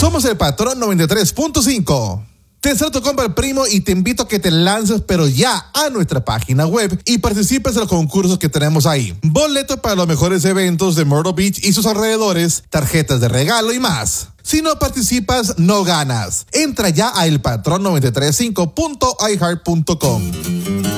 Somos el Patrón 93.5. Te deseo tu compa el primo y te invito a que te lances pero ya a nuestra página web y participes en los concursos que tenemos ahí. Boletos para los mejores eventos de Myrtle Beach y sus alrededores, tarjetas de regalo y más. Si no participas, no ganas. Entra ya a elpatrón935.iheart.com.